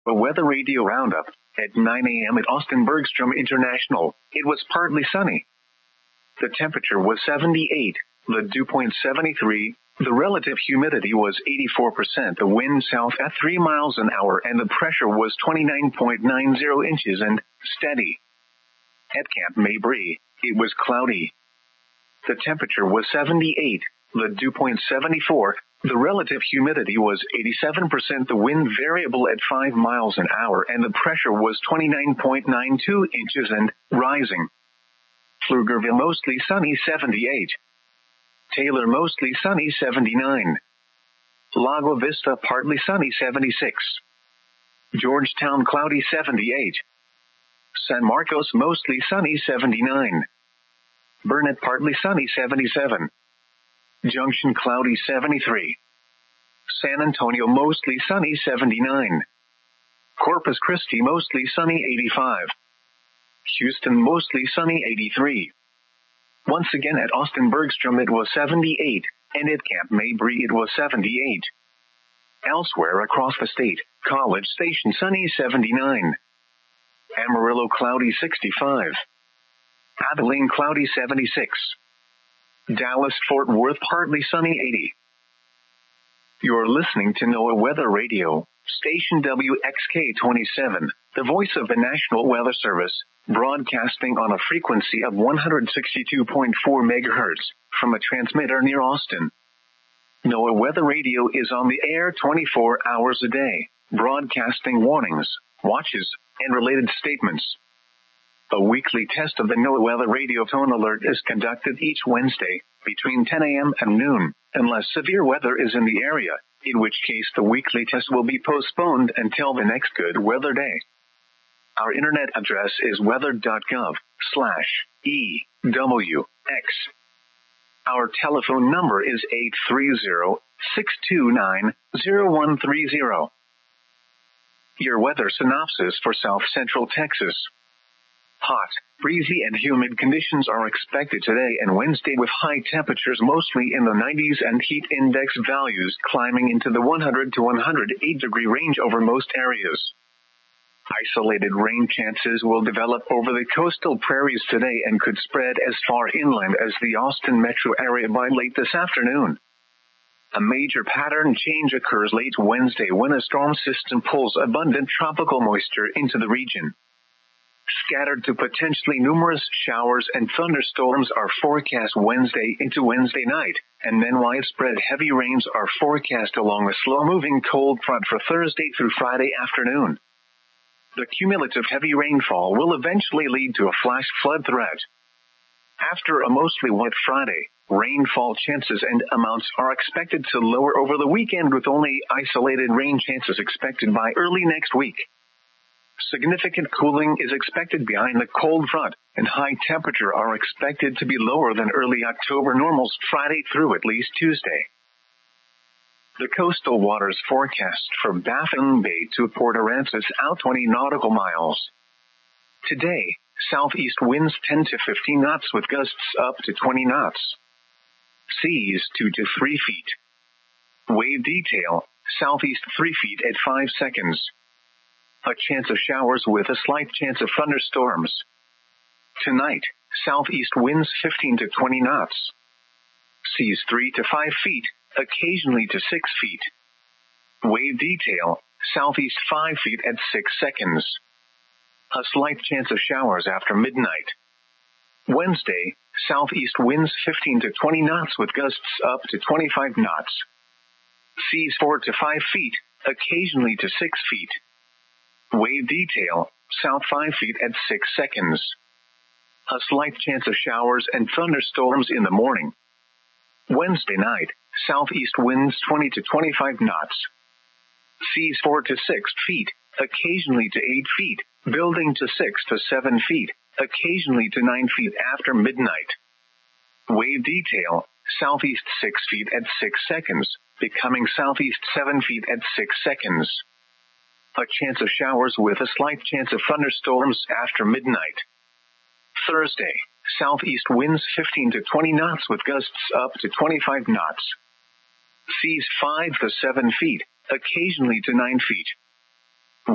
A weather radio roundup. At 9 a.m. at Austin Bergstrom International, it was partly sunny. The temperature was 78, the dew point 73, the relative humidity was 84%, the wind south at 3 miles an hour, and the pressure was 29.90 inches and steady. At Camp Mabry, it was cloudy. The temperature was 78, the dew point 74, the relative humidity was 87%, the wind variable at 5 miles an hour, and the pressure was 29.92 inches and rising. Pflugerville mostly sunny 78. Taylor mostly sunny 79. Lago Vista partly sunny 76. Georgetown cloudy 78. San Marcos mostly sunny 79. Burnett partly sunny 77. Junction cloudy 73. San Antonio mostly sunny 79. Corpus Christi mostly sunny 85. Houston mostly sunny 83. Once again at Austin Bergstrom it was 78, and at Camp Mabry it was 78. Elsewhere across the state, College Station sunny 79. Amarillo cloudy 65. Abilene cloudy 76. Dallas-Fort Worth partly sunny 80. You're listening to NOAA Weather Radio, station WXK-27, the voice of the National Weather Service, broadcasting on a frequency of 162.4 megahertz from a transmitter near Austin. NOAA Weather Radio is on the air 24 hours a day, broadcasting warnings, watches, and related statements. A weekly test of the NOAA Weather Radio tone alert is conducted each Wednesday between 10 a.m. and noon, unless severe weather is in the area, in which case the weekly test will be postponed until the next good weather day. Our internet address is weather.gov/EWX. Our telephone number is 830-629-0130. Your weather synopsis for South Central Texas. Hot, breezy, and humid conditions are expected today and Wednesday with high temperatures mostly in the 90s and heat index values climbing into the 100 to 108 degree range over most areas. Isolated rain chances will develop over the coastal prairies today and could spread as far inland as the Austin metro area by late this afternoon. A major pattern change occurs late Wednesday when a storm system pulls abundant tropical moisture into the region. Scattered to potentially numerous showers and thunderstorms are forecast Wednesday into Wednesday night, and then widespread heavy rains are forecast along a slow-moving cold front for Thursday through Friday afternoon. The cumulative heavy rainfall will eventually lead to a flash flood threat. After a mostly wet Friday, rainfall chances and amounts are expected to lower over the weekend with only isolated rain chances expected by early next week. Significant cooling is expected behind the cold front, and high temperature are expected to be lower than early October normals Friday through at least Tuesday. The coastal waters forecast for Baffin Bay to Port Aransas out 20 nautical miles. Today, southeast winds 10 to 15 knots with gusts up to 20 knots. Seas 2 to 3 feet. Wave detail, southeast 3 feet at 5 seconds. A chance of showers with a slight chance of thunderstorms. Tonight, southeast winds 15 to 20 knots. Seas 3 to 5 feet, occasionally to 6 feet. Wave detail, southeast 5 feet at 6 seconds. A slight chance of showers after midnight. Wednesday, southeast winds 15 to 20 knots with gusts up to 25 knots. Seas 4 to 5 feet, occasionally to 6 feet. Wave detail, south 5 feet at 6 seconds. A slight chance of showers and thunderstorms in the morning. Wednesday night, southeast winds 20 to 25 knots. Seas 4 to 6 feet, occasionally to 8 feet, building to 6 to 7 feet, occasionally to 9 feet after midnight. Wave detail, southeast 6 feet at 6 seconds, becoming southeast 7 feet at 6 seconds. A chance of showers with a slight chance of thunderstorms after midnight. Thursday, southeast winds 15 to 20 knots with gusts up to 25 knots. Seas 5 to 7 feet, occasionally to 9 feet.